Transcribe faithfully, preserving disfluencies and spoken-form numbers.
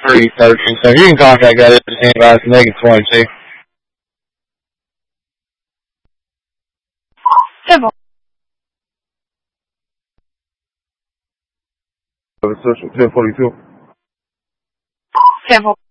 three searching. So if you can contact that at the advice negative twenty-two. Civil. Social ten forty-two. Civil.